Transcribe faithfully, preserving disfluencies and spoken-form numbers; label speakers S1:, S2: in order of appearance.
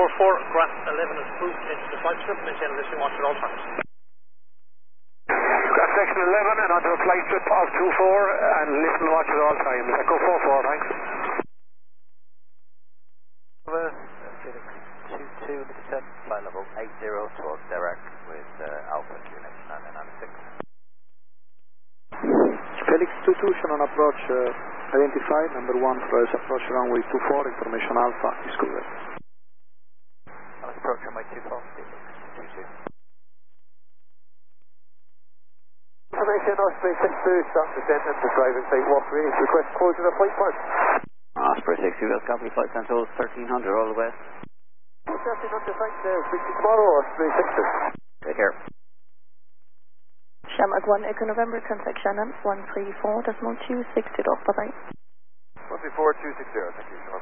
S1: four, Grant eleven is approved into the flight strip, maintain listening watch at all times.
S2: Grant section eleven and onto a flight strip of two four and listen and watch at all times. Echo four four, thanks.
S3: Over, Felix two two, descent, flight level eight zero towards Derek with uh, Alpha unit nine nine six.
S4: Felix two two, Shannon approach uh, identified, number one first approach runway two four, information Alpha is correct.
S3: Let's approach runway two four, Felix two two.
S5: Information Osprey six two, start descent into driving site walk range, request closure of flight path.
S6: Osprey six two, copy flight control thirteen hundred all the way.
S5: thirteen hundred, thanks, uh, speak to you tomorrow, Osprey six two.
S6: Take care.
S7: Shamrock one, Echo November, contact Shannon one three four, decimal two six zero, bye bye.
S5: one three four two six zero, thank you.